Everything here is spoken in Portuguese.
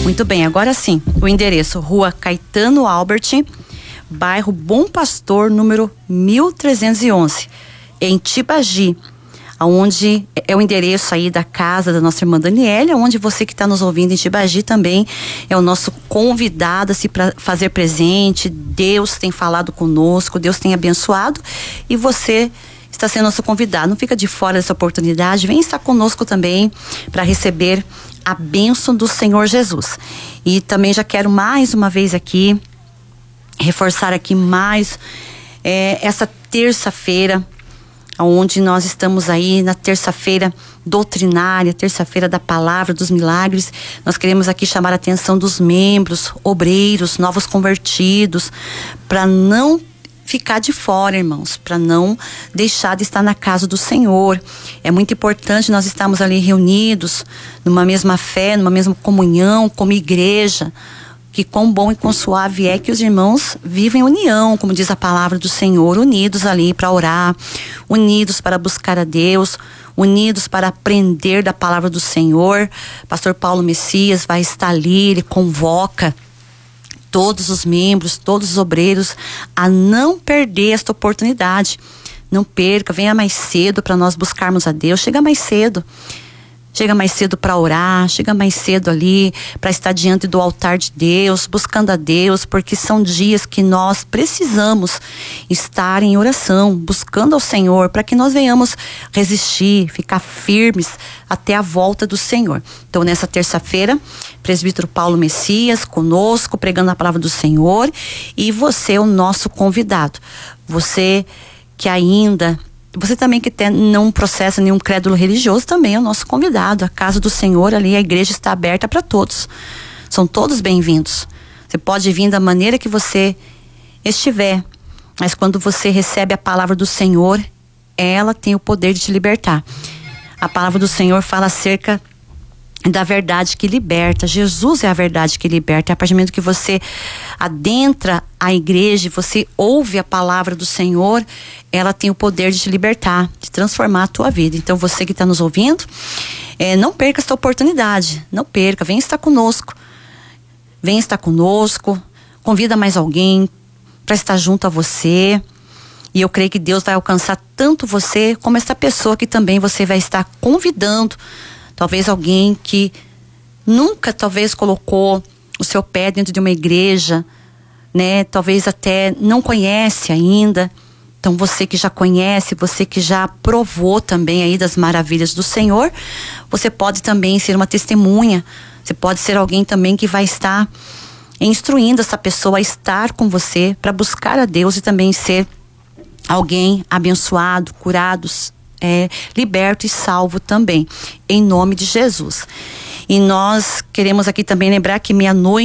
Muito bem, agora sim, o endereço: Rua Caetano Albert, bairro Bom Pastor, número 1311, em Tibagi, onde é o endereço aí da casa da nossa irmã Daniela, onde você que está nos ouvindo em Tibagi também é o nosso convidado assim, para fazer presente. Deus tem falado conosco, Deus tem abençoado e você está sendo nosso convidado. Não fica de fora dessa oportunidade, vem estar conosco também para receber a bênção do Senhor Jesus. E também já quero mais uma vez aqui reforçar aqui mais essa terça-feira, onde nós estamos aí na terça-feira doutrinária, terça-feira da palavra dos milagres. Nós queremos aqui chamar a atenção dos membros, obreiros, novos convertidos, para não ficar de fora, irmãos, para não deixar de estar na casa do Senhor. É muito importante nós estarmos ali reunidos numa mesma fé, numa mesma comunhão, como igreja. Que quão bom e quão suave é que os irmãos vivem união, como diz a palavra do Senhor, unidos ali para orar, unidos para buscar a Deus, unidos para aprender da palavra do Senhor. Pastor Paulo Messias vai estar ali, ele convoca todos os membros, todos os obreiros a não perder esta oportunidade. Não perca, venha mais cedo para nós buscarmos a Deus. Chega mais cedo para orar, chega mais cedo ali para estar diante do altar de Deus, buscando a Deus, porque são dias que nós precisamos estar em oração, buscando ao Senhor, para que nós venhamos resistir, ficar firmes até a volta do Senhor. Então, nessa terça-feira, presbítero Paulo Messias conosco, pregando a palavra do Senhor, e você é o nosso convidado. Você também que não processa nenhum crédulo religioso, também é o nosso convidado. A casa do Senhor ali, a igreja está aberta para todos. São todos bem-vindos. Você pode vir da maneira que você estiver, mas quando você recebe a palavra do Senhor, ela tem o poder de te libertar. A palavra do Senhor fala acerca da verdade que liberta. Jesus é a verdade que liberta. A partir do momento que você adentra a igreja, você ouve a palavra do Senhor, ela tem o poder de te libertar, de transformar a tua vida. Então você que está nos ouvindo, não perca esta oportunidade, não perca, venha estar conosco, convida mais alguém para estar junto a você, e eu creio que Deus vai alcançar tanto você como essa pessoa que também você vai estar convidando. Talvez alguém que nunca colocou o seu pé dentro de uma igreja, né? Talvez até não conhece ainda. Então você que já conhece, você que já provou também aí das maravilhas do Senhor, você pode também ser uma testemunha. Você pode ser alguém também que vai estar instruindo essa pessoa a estar com você para buscar a Deus e também ser alguém abençoado, curado, liberto e salvo também, em nome de Jesus. E nós queremos aqui também lembrar que meia-noite